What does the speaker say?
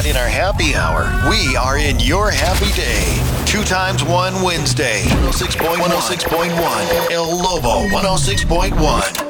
not in our happy hour. We are in your happy day. 2 times 1 Wednesday. 106.1. El Lobo 106.1.